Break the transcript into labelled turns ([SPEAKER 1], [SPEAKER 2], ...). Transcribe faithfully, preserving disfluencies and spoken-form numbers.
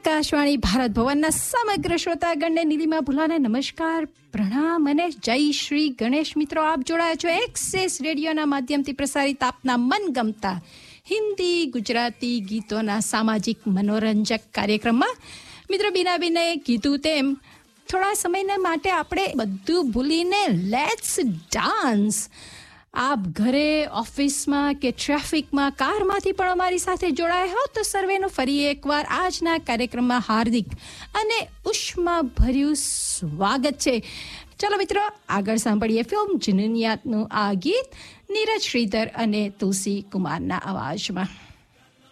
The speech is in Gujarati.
[SPEAKER 1] આકાશવાણી ભારત ભવનના સમગ્ર શ્રોતાગણને નીલિમા ભુલાને નમસ્કાર, પ્રણામ અને જય શ્રી ગણેશ. મિત્રો, આપ જોડાયા છો એક્સેસ રેડિયોના માધ્યમથી પ્રસારિત આપના મનગમતા હિન્દી ગુજરાતી ગીતોના સામાજિક મનોરંજક કાર્યક્રમમાં. મિત્રો, બીનાબીને કીધું તેમ થોડા સમયના માટે આપણે બધું ભૂલીને લેટ્સ ડાન્સ. આપ ઘરે, ઓફિસમાં કે ટ્રાફિકમાં, કારમાંથી પણ અમારી સાથે જોડાયા હો તો સર્વેનું ફરી એકવાર આજના કાર્યક્રમમાં હાર્દિક અને ઉષ્માભર્યું સ્વાગત છે. ચલો મિત્રો, આગળ સાંભળીએ ફિલ્મ જુનૂનિયાતનું આ ગીત નીરજ શ્રીધર અને તુલસી કુમારના અવાજમાં.